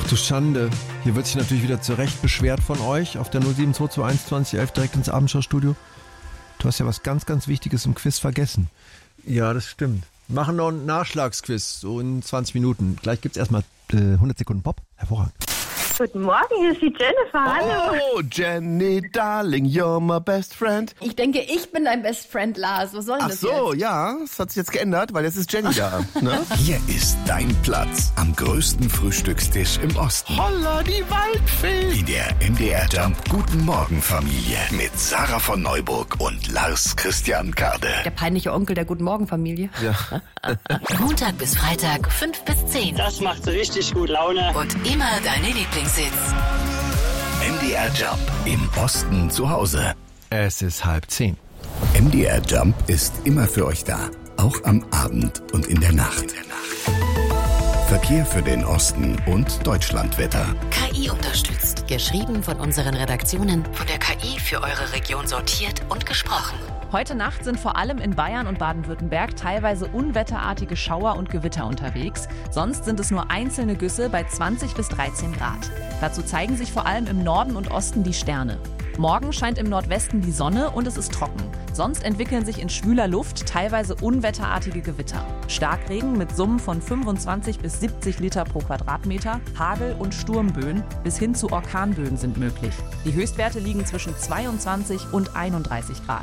Du Schande. Hier wird sich natürlich wieder zu Recht beschwert von euch auf der 07221 2011 direkt ins Abendschau-Studio. Du hast ja was ganz, ganz Wichtiges im Quiz vergessen. Ja, das stimmt. Machen noch einen Nachschlagsquiz, so in 20 Minuten. Gleich gibt's erstmal 100 Sekunden Pop. Hervorragend. Guten Morgen, hier ist die Jennifer. Hallo. Oh, Jenny, darling, you're my best friend. Ich denke, ich bin dein Best Friend, Lars. Was soll denn Ach das so, jetzt? ja, das hat sich jetzt geändert, weil jetzt ist Jenny da. Ne? Hier ist dein Platz am größten Frühstückstisch im Osten. Holla, die Waldfee. In der MDR Jump Guten Morgen Familie mit Sarah von Neuburg und Lars Christian Kade. Der peinliche Onkel der Guten Morgen Familie. Ja. Montag bis Freitag 5 bis 10. Das macht so richtig gut Laune. Und immer deine Lieblingshits. MDR Jump im Osten zu Hause. Es ist 9:30. MDR Jump ist immer für euch da, auch am Abend und in der Nacht. Verkehr für den Osten und Deutschlandwetter. KI unterstützt. Geschrieben von unseren Redaktionen. Von der KI für eure Region sortiert und gesprochen. Heute Nacht sind vor allem in Bayern und Baden-Württemberg teilweise unwetterartige Schauer und Gewitter unterwegs. Sonst sind es nur einzelne Güsse bei 20 bis 13 Grad. Dazu zeigen sich vor allem im Norden und Osten die Sterne. Morgen scheint im Nordwesten die Sonne und es ist trocken. Sonst entwickeln sich in schwüler Luft teilweise unwetterartige Gewitter. Starkregen mit Summen von 25 bis 70 Liter pro Quadratmeter, Hagel und Sturmböen bis hin zu Orkanböen sind möglich. Die Höchstwerte liegen zwischen 22 und 31 Grad.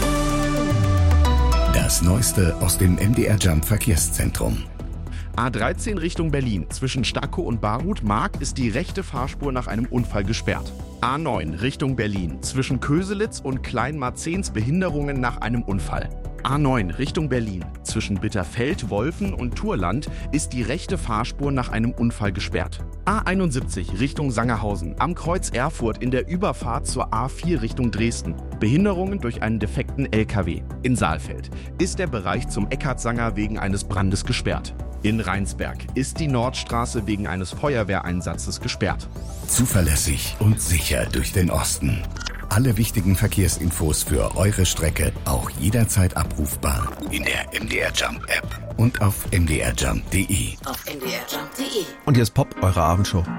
Das Neueste aus dem MDR Jump Verkehrszentrum. A13 Richtung Berlin. Zwischen Stackow und Barut-Mark ist die rechte Fahrspur nach einem Unfall gesperrt. A9 Richtung Berlin. Zwischen Köselitz und Kleinmarzens Behinderungen nach einem Unfall. A9 Richtung Berlin. Zwischen Bitterfeld, Wolfen und Turland ist die rechte Fahrspur nach einem Unfall gesperrt. A71 Richtung Sangerhausen. Am Kreuz Erfurt in der Überfahrt zur A4 Richtung Dresden. Behinderungen durch einen defekten LKW. In Saalfeld ist der Bereich zum Eckartsanger wegen eines Brandes gesperrt. In Rheinsberg ist die Nordstraße wegen eines Feuerwehreinsatzes gesperrt. Zuverlässig und sicher durch den Osten. Alle wichtigen Verkehrsinfos für eure Strecke auch jederzeit abrufbar in der MDR Jump App und auf mdrjump.de. Auf mdrjump.de. Und hier ist Pop, eure Abendshow.